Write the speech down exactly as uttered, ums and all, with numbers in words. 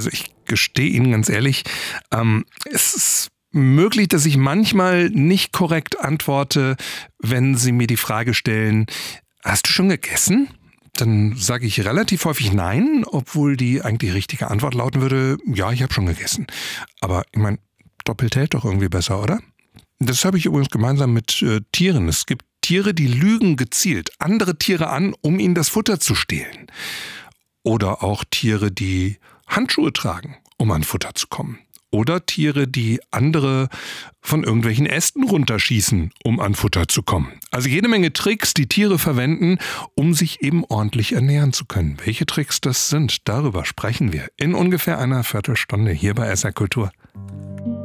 Also ich gestehe Ihnen ganz ehrlich, ähm, es ist möglich, dass ich manchmal nicht korrekt antworte, wenn Sie mir die Frage stellen, hast du schon gegessen? Dann sage ich relativ häufig nein, obwohl die eigentlich richtige Antwort lauten würde, ja, ich habe schon gegessen. Aber ich meine, doppelt hält doch irgendwie besser, oder? Das habe ich übrigens gemeinsam mit äh, Tieren. Es gibt Tiere, die lügen gezielt andere Tiere an, um ihnen das Futter zu stehlen. Oder auch Tiere, die Handschuhe tragen, um an Futter zu kommen. Oder Tiere, die andere von irgendwelchen Ästen runterschießen, um an Futter zu kommen. Also jede Menge Tricks, die Tiere verwenden, um sich eben ordentlich ernähren zu können. Welche Tricks das sind, darüber sprechen wir in ungefähr einer Viertelstunde hier bei S R Kultur.